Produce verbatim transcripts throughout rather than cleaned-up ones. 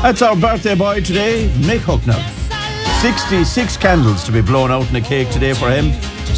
That's our birthday boy today, Mick Hucknall. sixty-six candles to be blown out in a cake today for him.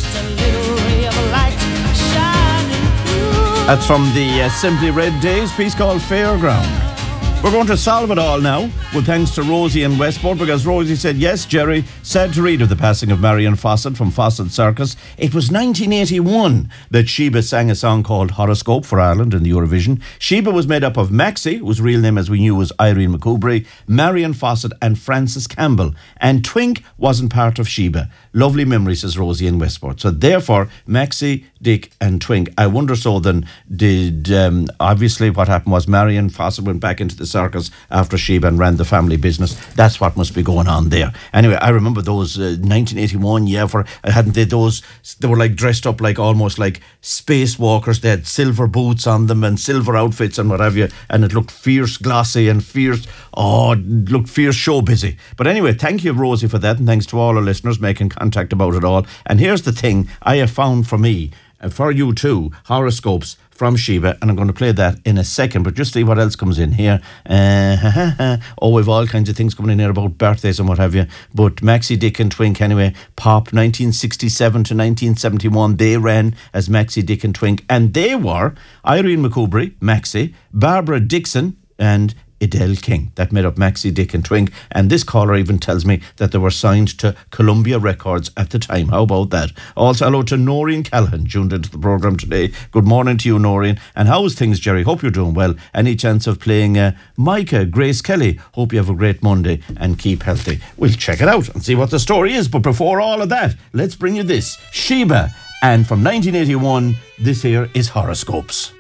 That's from the uh, Simply Red Days piece called Fairground. We're going to solve it all now, with thanks to Rosie in Westport, because Rosie said, yes, Jerry, sad to read of the passing of Marion Fawcett from Fawcett Circus. It was nineteen eighty-one that Sheba sang a song called Horoscope for Ireland in the Eurovision. Sheba was made up of Maxie, whose real name as we knew was Irene McCoubrey, Marion Fawcett and Frances Campbell. And Twink wasn't part of Sheba. Lovely memory, says Rosie in Westport. So therefore, Maxie, Dick and Twink. I wonder so then, did, um, obviously what happened was Marion Fawcett went back into the circus after Sheba and ran the family business. That's what must be going on there. Anyway, I remember those uh, nineteen eighty-one, yeah, for hadn't they those, they were like dressed up like almost like spacewalkers. They had silver boots on them and silver outfits and what have you, and it looked fierce, glossy and fierce. Oh, it looked fierce show busy. But anyway, thank you, Rosie, for that, and thanks to all our listeners making contact about it all. And here's the thing I have found for me, and for you too, horoscopes from Sheba, and I'm going to play that in a second, but just see what else comes in here. Uh, oh, we've all kinds of things coming in here about birthdays and what have you, but Maxie, Dick and Twink anyway. Pop, nineteen sixty-seven to nineteen seventy-one, they ran as Maxie, Dick and Twink, and they were Irene McCoubrey, Maxie, Barbara Dixon and Adele King. That made up Maxie, Dick and Twink. And this caller even tells me that they were signed to Columbia Records at the time. How about that? Also, hello to Noreen Callahan, tuned into the programme today. Good morning to you, Noreen. And how is things, Jerry? Hope you're doing well. Any chance of playing uh, Micah, Grace Kelly? Hope you have a great Monday and keep healthy. We'll check it out and see what the story is. But before all of that, let's bring you this. Sheba. And from nineteen eighty-one, this here is Horoscopes.